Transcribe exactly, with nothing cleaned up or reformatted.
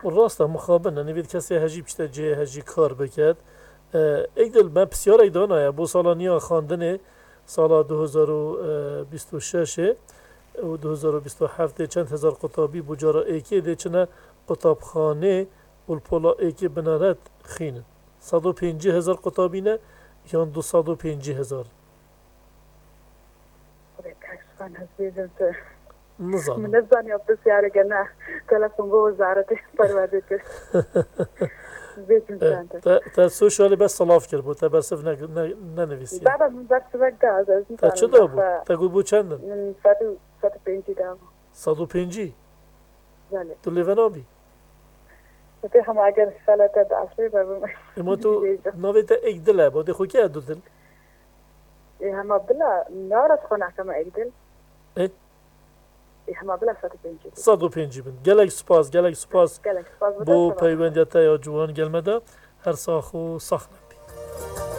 راسته مخابن نوید کسی هجی پشت جه هجی کار بکد ایدل من بسیار ایدانه بو سالانیا خواندنه سال دو هزار و بیست و شش و دو هزار و بیست و هفت چند هزار قطابی بجارا ایکی ده چنه قطابخانه والپولا ایکی بنارد خینن صد و پنجاه هزار قطابی نه یا دویست و پنجاه هزار کشفان هست بیدم تو نزانم من نزانی اب بسیاره گناه تلفن با وزارتی پرورده کرد بیدم چنده تا سوشالی بس صلاف کرد بود تا برسف ننویسی بابا من برس وقت از از تا چه دا بود؟ تا گو بود چندن؟ من صد و پنجی دام صد و پنجی؟ بله تو لیونابی؟ تو هم اگر سالت داشتی بابا اما تو نوی تا ایک دله بوده خو که دو دل؟ هم بلا نارس خونه کم ایک دل اه؟ هم بلا صد و پنجی صد و پنجی بند گلک سپاس گلک سپاس گلک سپاس بو پیوندیتا یا جوان گلمده هر ساخو ساخنه